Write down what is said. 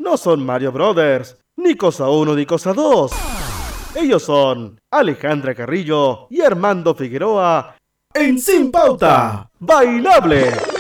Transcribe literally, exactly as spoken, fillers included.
no son Mario Brothers, ni Cosa uno ni Cosa dos. Ellos son Alejandra Carrillo y Armando Figueroa en Sin Pauta Bailable.